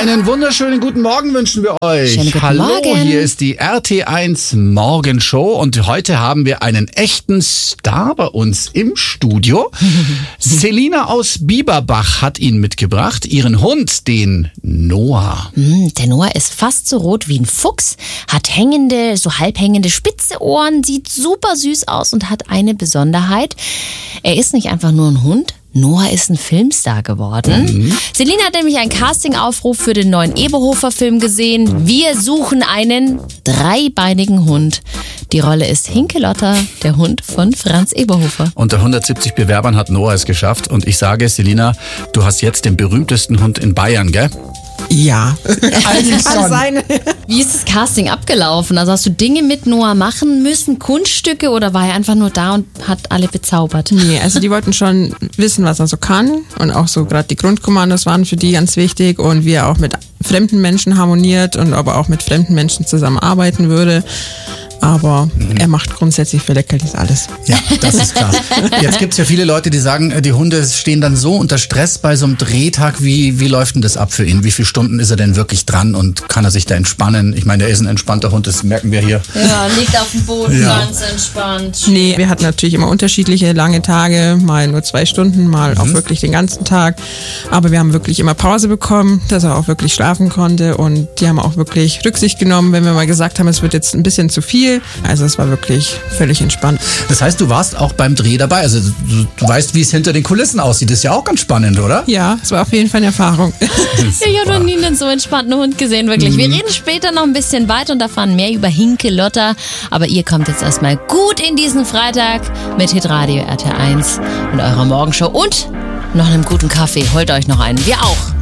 Einen wunderschönen guten Morgen wünschen wir euch. Schönen guten Hallo, Morgen. Hier ist die RT1 Morgenshow und heute haben wir einen echten Star bei uns im Studio. Selina aus Bieberbach hat ihn mitgebracht, ihren Hund, den Noah. Der Noah ist fast so rot wie ein Fuchs, hat hängende, so halbhängende spitze Ohren, sieht super süß aus und hat eine Besonderheit. Er ist nicht einfach nur ein Hund. Noah ist ein Filmstar geworden. Selina hat nämlich einen Castingaufruf für den neuen Eberhofer-Film gesehen. Wir suchen einen dreibeinigen Hund. Die Rolle ist Hinkelotter, der Hund von Franz Eberhofer. Unter 170 Bewerbern hat Noah es geschafft und ich sage, Selina, du hast jetzt den berühmtesten Hund in Bayern, gell? Ja, Eigentlich kann sein. Wie ist das Casting abgelaufen? Also hast du Dinge mit Noah machen müssen, Kunststücke, oder war er einfach nur da und hat alle bezaubert? Nee, also die wollten schon wissen, was er so kann, und auch so gerade die Grundkommandos waren für die ganz wichtig, und wie er auch mit fremden Menschen harmoniert und aber auch mit fremden Menschen zusammenarbeiten würde. Aber er macht grundsätzlich für Leckerlis alles. Ja, das ist klar. Jetzt gibt's ja viele Leute, die sagen, die Hunde stehen dann so unter Stress bei so einem Drehtag. Wie läuft denn das ab für ihn? Wie viele Stunden ist er denn wirklich dran und kann er sich da entspannen? Ich meine, er ist ein entspannter Hund, das merken wir hier. Ja, liegt auf dem Boden, Ja. ganz entspannt. Nee, wir hatten natürlich immer unterschiedliche lange Tage, mal nur 2 Stunden, mal auch wirklich den ganzen Tag. Aber wir haben wirklich immer Pause bekommen, dass er auch wirklich schlafen konnte, und die haben auch wirklich Rücksicht genommen, wenn wir mal gesagt haben, es wird jetzt ein bisschen zu viel. Also es war wirklich völlig entspannt. Das heißt, du warst auch beim Dreh dabei. Also du weißt, wie es hinter den Kulissen aussieht. Das ist ja auch ganz spannend, oder? Ja, es war auf jeden Fall eine Erfahrung. Ich habe noch nie einen so entspannten Hund gesehen, wirklich. Wir reden später noch ein bisschen weiter und erfahren mehr über Hinkelotter. Aber ihr kommt jetzt erstmal gut in diesen Freitag mit Hitradio RT1 und eurer Morgenshow und noch einem guten Kaffee. Holt euch noch einen. Wir auch.